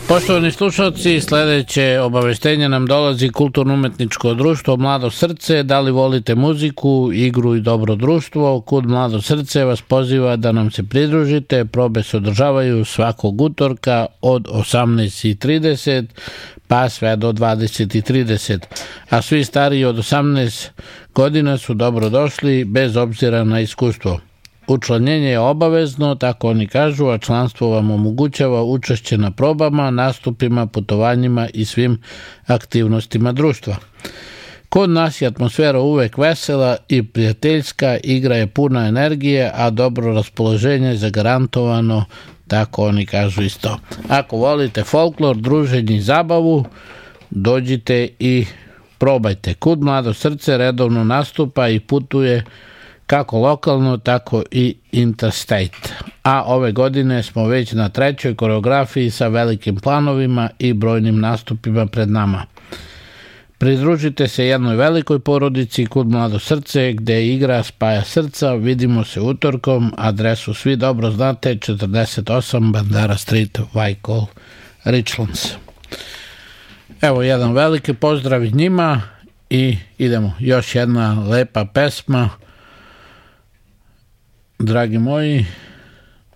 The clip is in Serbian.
Poštovani slušalci, sledeće obaveštenje nam dolazi Kulturno-umetničko društvo Mlado srce. Da li volite muziku, igru i dobro društvo? Kud Mlado srce vas poziva da nam se pridružite. Probe se održavaju svakog utorka od 18:30 pa sve do 20:30. A svi stariji od 18 godina su dobrodošli bez obzira na iskustvo. Učlanjenje je obavezno, tako oni kažu, a članstvo vam omogućava učešće na probama, nastupima, putovanjima i svim aktivnostima društva. Kod nas je atmosfera uvek vesela i prijateljska, igra je puna energije, a dobro raspoloženje je zagarantovano, tako oni kažu isto. Ako volite folklor, druženje i zabavu, dođite i probajte. Kud Mlado srce redovno nastupa i putuje kako lokalno, tako i interstate. A ove godine smo već na 3. koreografiji sa velikim planovima i brojnim nastupima pred nama. Pridružite se jednoj velikoj porodici Kud Mlado srce, gde igra spaja srca. Vidimo se utorkom, adresu svi dobro znate, 48 Bandera Street, Whitehall, Richlands. Evo jedan veliki pozdrav njima i idemo. Još jedna lepa pesma. Dragi moji,